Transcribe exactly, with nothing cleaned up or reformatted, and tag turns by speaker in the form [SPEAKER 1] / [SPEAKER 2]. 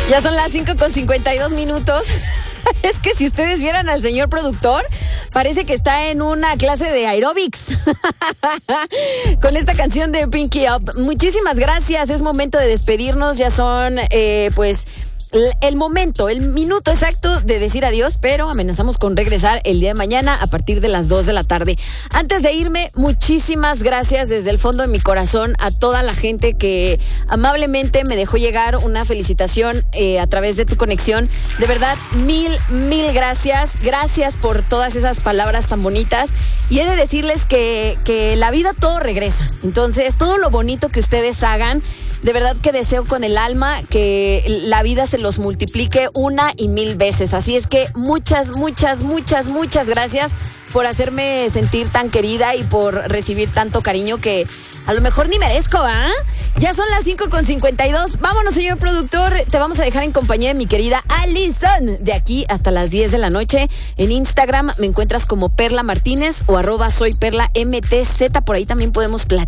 [SPEAKER 1] Ya son las cinco con cincuenta y dos minutos. Es que si ustedes vieran al señor productor, parece que está en una clase de aeróbics con esta canción de Pinky Up. Muchísimas gracias, es momento de despedirnos. Ya son, eh, pues... el momento, el minuto exacto de decir adiós, pero amenazamos con regresar el día de mañana a partir de las dos de la tarde. Antes de irme, muchísimas gracias desde el fondo de mi corazón a toda la gente que amablemente me dejó llegar una felicitación eh, a través de tu conexión. De verdad, mil, mil gracias. Gracias por todas esas palabras tan bonitas. Y he de decirles que, que la vida todo regresa. Entonces, todo lo bonito que ustedes hagan, de verdad que deseo con el alma que la vida se los multiplique una y mil veces. Así es que muchas, muchas, muchas, muchas gracias por hacerme sentir tan querida y por recibir tanto cariño que a lo mejor ni merezco, ¿ah? Ya son las cinco con cincuenta y dos. Vámonos, señor productor. Te vamos a dejar en compañía de mi querida Alison. De aquí hasta las diez de la noche. En Instagram me encuentras como Perla Martínez o arroba soy Perla M T Z. Por ahí también podemos platicar.